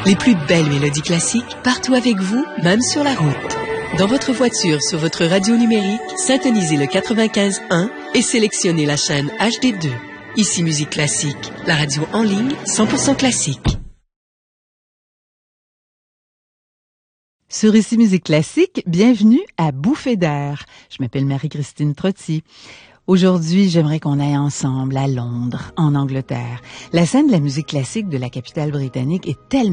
Les plus belles mélodies classiques partout avec vous, même sur la route. Dans votre voiture, sur votre radio numérique, syntonisez le 95.1 et sélectionnez la chaîne HD2. Ici Musique Classique, la radio en ligne 100% classique. Sur Ici Musique Classique, bienvenue à Bouffée d'air. Je m'appelle Marie-Christine Trotti. Aujourd'hui, j'aimerais qu'on aille ensemble à Londres, en Angleterre. La scène de la musique classique de la capitale britannique est tellement